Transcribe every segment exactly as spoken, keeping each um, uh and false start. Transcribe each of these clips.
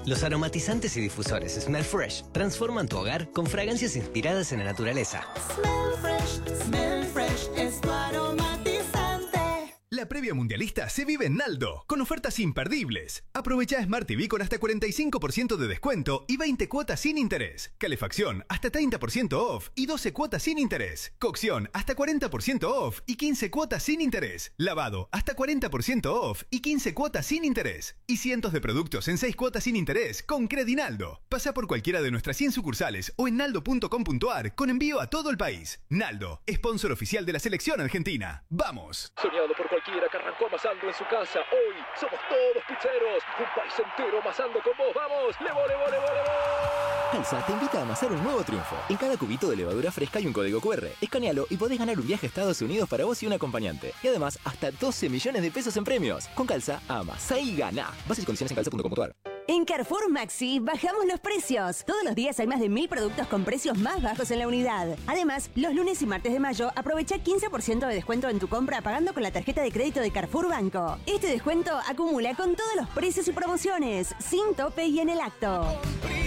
Los aromatizantes y difusores Smell Fresh transforman tu hogar con fragancias inspiradas en la naturaleza. Smell Fresh, Smell Fresh es tu aromatizante. La previa mundialista se vive en Naldo, con ofertas imperdibles. Aprovecha Smart T V con hasta cuarenta y cinco por ciento de descuento y veinte cuotas sin interés. Calefacción hasta treinta por ciento off y doce cuotas sin interés. Cocción hasta cuarenta por ciento off y quince cuotas sin interés. Lavado hasta cuarenta por ciento off y quince cuotas sin interés. Y cientos de productos en seis cuotas sin interés con Credinaldo. Pasa por cualquiera de nuestras cien sucursales o en naldo punto com punto a r con envío a todo el país. Naldo, sponsor oficial de la selección argentina. ¡Vamos! Soñado por cualquiera que arrancó amasando en su casa. Hoy somos todos pizzeros. Un país entero amasando con vos. ¡Vamos! ¡Levo, levo, levo, levo! Calza te invita a amasar un nuevo triunfo. En cada cubito de levadura fresca hay un código cu erre. Escanealo y podés ganar un viaje a Estados Unidos para vos y un acompañante. Y además, hasta doce millones de pesos en premios. Con Calza, amasá y gana. Bases y condiciones en calza punto com punto a r. En Carrefour Maxi bajamos los precios. Todos los días hay más de mil productos con precios más bajos en la unidad. Además, los lunes y martes de mayo aprovecha quince por ciento de descuento en tu compra pagando con la tarjeta de crédito de Carrefour Banco. Este descuento acumula con todos los precios y promociones, sin tope y en el acto.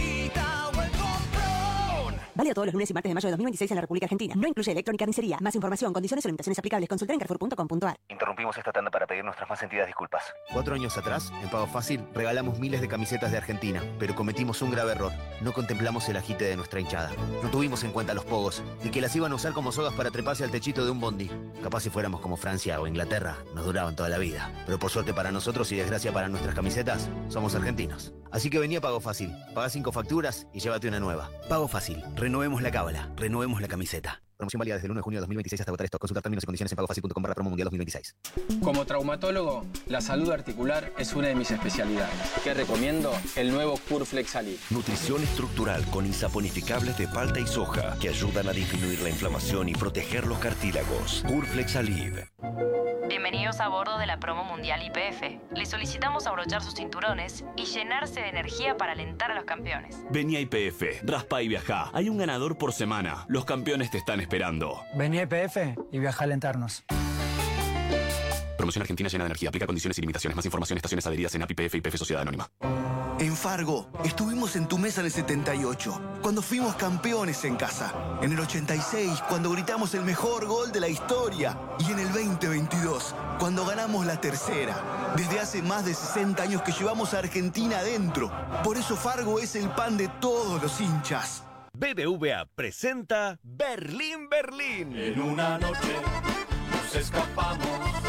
Válido todos los lunes y martes de mayo de dos mil veintiséis en la República Argentina. No incluye electrónica ni carnicería. Más información, condiciones o limitaciones aplicables. Consulta en carrefour punto com punto a r. Interrumpimos esta tanda para pedir nuestras más sentidas disculpas. Cuatro años atrás, en Pago Fácil, regalamos miles de camisetas de Argentina, pero cometimos un grave error. No contemplamos el agite de nuestra hinchada. No tuvimos en cuenta los pogos y que las iban a usar como sogas para treparse al techito de un bondi. Capaz si fuéramos como Francia o Inglaterra, nos duraban toda la vida. Pero por suerte para nosotros y desgracia para nuestras camisetas, somos argentinos. Así que vení a Pago Fácil. Pagá cinco facturas y llévate una nueva. Pago Fácil. Renovemos la cábala. Renovemos la camiseta. Promoción válida desde el uno de junio de dos mil veintiséis hasta agotar stock. Consultar términos y condiciones en pagofacil punto com barra promo mundial dos mil veintiséis. Como traumatólogo, la salud articular es una de mis especialidades. ¿Qué recomiendo? El nuevo Curflex Alive. Nutrición estructural con insaponificables de palta y soja que ayudan a disminuir la inflamación y proteger los cartílagos. Curflex Alive. Bienvenidos a bordo de la promo mundial I P F. Les solicitamos abrochar sus cinturones y llenarse de energía para alentar a los campeones. Vení a I P F, raspa y viajá. Hay un ganador por semana. Los campeones te están esperando. Vení a I P F y viaja a alentarnos. Promoción Argentina llena de energía. Aplica condiciones y limitaciones. Más información, estaciones adheridas en A P I P F y P F Sociedad Anónima. En Fargo, estuvimos en tu mesa en el setenta y ocho, cuando fuimos campeones en casa. En el ochenta y seis, cuando gritamos el mejor gol de la historia. Y en el veinte veintidós, cuando ganamos la tercera. Desde hace más de sesenta años que llevamos a Argentina adentro. Por eso Fargo es el pan de todos los hinchas. B B V A presenta Berlín, Berlín. En una noche nos escapamos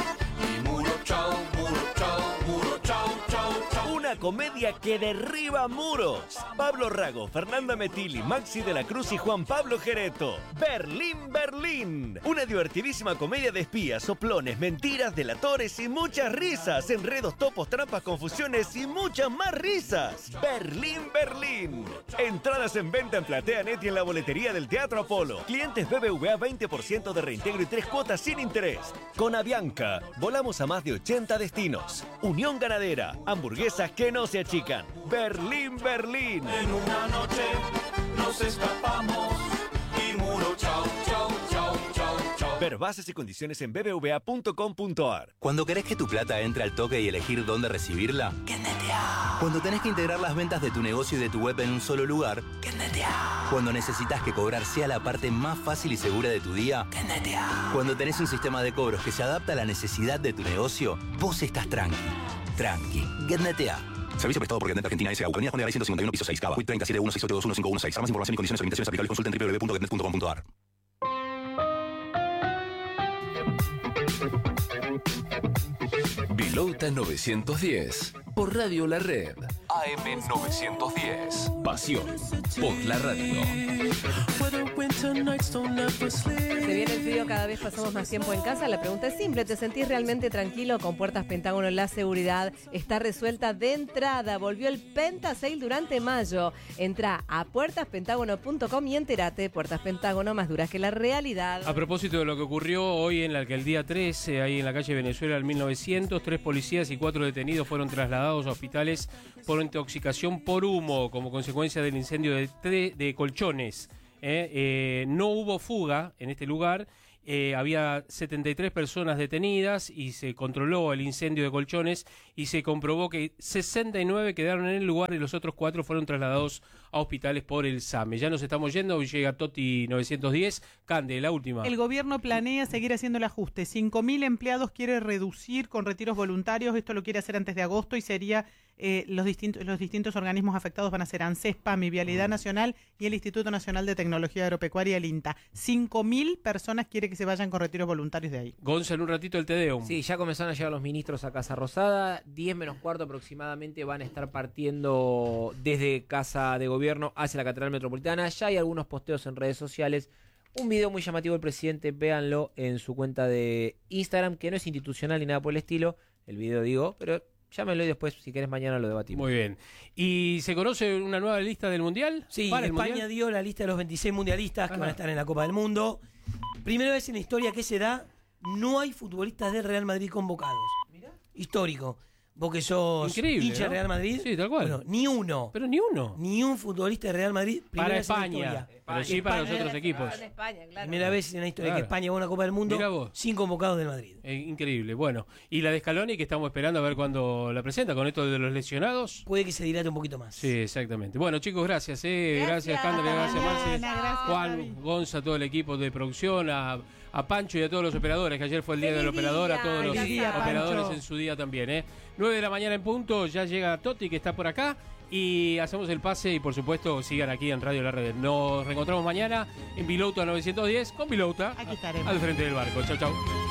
y muro chao, muro chao, muro chao, chao, chao. Una comedia que derriba muros. Pablo Rago, Fernanda Metilli, Maxi de la Cruz y Juan Pablo Gereto. Berlín, Berlín. Una divertidísima comedia de espías, soplones, mentiras, delatores y muchas risas. Enredos, topos, trampas, confusiones y muchas más risas. Berlín, Berlín. Entradas en venta en PlateaNet y en la boletería del Teatro Apolo. Clientes B B V A veinte por ciento de reintegro y tres cuotas sin interés. Con Avianca, volamos a más de ochenta destinos. Unión Ganadera, hamburguesas que no se achican. Berlín, Berlín. En una noche nos escapamos y muro chao, chao, chao, chao, chao. Ver bases y condiciones en b b v a punto com punto a r. Cuando querés que tu plata entre al toque y elegir dónde recibirla, Kennetea. Cuando tenés que integrar las ventas de tu negocio y de tu web en un solo lugar, Kennetea. Cuando necesitas que cobrar sea la parte más fácil y segura de tu día, Kennetea. Cuando tenés un sistema de cobros que se adapta a la necesidad de tu negocio, vos estás tranqui. Tranqui. Kennetea. Servicio prestado por Getnet Argentina S A. Avenida Juan de Garay ciento cincuenta y uno, piso seis, Cava. Q treinta y siete uno seis ocho dos uno cinco uno seis. Para más información y condiciones o limitaciones aplicables, consulta en w w w punto getnet punto com punto a r. Pilota novecientos diez por Radio La Red. A M novecientos diez. Pasión por la radio. Se viene el frío, cada vez pasamos más tiempo en casa. La pregunta es simple: ¿te sentís realmente tranquilo con Puertas Pentágono? La seguridad está resuelta de entrada. Volvió el Penta Sale durante mayo. Entra a puertas pentágono punto com y entérate. Puertas Pentágono, más duras que la realidad. A propósito de lo que ocurrió hoy en la alcaldía trece, ahí en la calle Venezuela del mil novecientos, tres policías y cuatro detenidos fueron trasladados a hospitales por intoxicación por humo como consecuencia del incendio de, tre- de colchones. Eh, eh, no hubo fuga en este lugar, Eh, había setenta y tres personas detenidas y se controló el incendio de colchones y se comprobó que sesenta y nueve quedaron en el lugar y los otros cuatro fueron trasladados a hospitales por el SAME. Ya nos estamos yendo, hoy llega Toti novecientos diez. Cande, la última. El gobierno planea seguir haciendo el ajuste. cinco mil empleados quiere reducir con retiros voluntarios. Esto lo quiere hacer antes de agosto y sería eh, los, distintos, los distintos organismos afectados van a ser ANSESPA, Mi Vialidad Nacional y el Instituto Nacional de Tecnología Agropecuaria, el INTA. cinco mil personas quiere que se vayan con retiros voluntarios de ahí. Gonza, en un ratito el Tedeum. Sí, ya comenzaron a llegar los ministros a Casa Rosada. diez menos cuarto aproximadamente van a estar partiendo desde Casa de Gobierno hacia la Catedral Metropolitana. Ya hay algunos posteos en redes sociales. Un video muy llamativo del presidente, véanlo en su cuenta de Instagram, que no es institucional ni nada por el estilo. El video digo, pero llámenlo y después, si querés, mañana lo debatimos. Muy bien. ¿Y se conoce una nueva lista del Mundial? Sí, ¿Para el España mundial? dio la lista de los veintiséis mundialistas Ajá. que van a estar en la Copa del Mundo. Primera vez en la historia que se da, no hay futbolistas del Real Madrid convocados. Mirá. Histórico. Vos que sos Increíble, hincha del ¿no? Real Madrid. Sí, tal cual. Bueno, ni uno. Pero ni uno. Ni un futbolista del Real Madrid. Primera Para vez en la España. historia. Pero sí para los otros equipos. En España, claro. Primera vez en la historia Claro. que España va a una Copa del Mundo Mirá vos. sin convocados del Madrid. Eh, increíble. Bueno, y la de Scaloni que estamos esperando a ver cuándo la presenta con esto de los lesionados. Puede que se dilate un poquito más. Sí, exactamente. Bueno, chicos, gracias. Eh. Gracias, Candela, gracias, Marce. Gracias, Juan, Javi. Gonza, todo el equipo de producción, a, a Pancho y a todos los operadores, que ayer fue el día Feliz del operador, a día. todos los Feliz día, operadores Pancho. en su día también. ¿eh? nueve de la mañana en punto, ya llega Toti, que está por acá. Y hacemos el pase y por supuesto sigan aquí en Radio La Red. Nos reencontramos mañana en Vilouta novecientos diez con Vilouta Aquí estaremos. al frente del barco. Chau, chau.